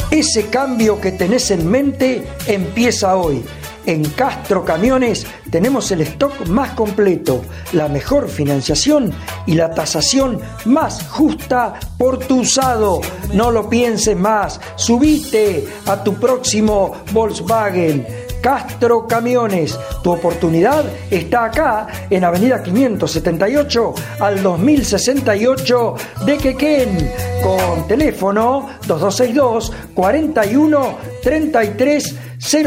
Ese cambio que tenés en mente empieza hoy. En Castro Camiones tenemos el stock más completo, la mejor financiación y la tasación más justa por tu usado. No lo pienses más, subite a tu próximo Volkswagen. Castro Camiones, tu oportunidad está acá en Avenida 578 al 2068 de Quequén, con teléfono 2262 41 33 0.